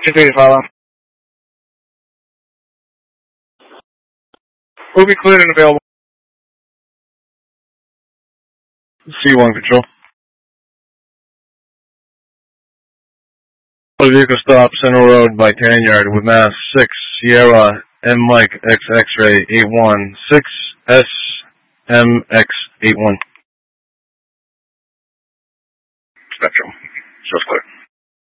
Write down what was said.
285. Will be cleared and available. C1 Control. Vehicle stop, Center Road by Tanyard with Mass 6 Sierra M Mike X X-ray 81 6 S MX 81. Spectrum. Shows clear.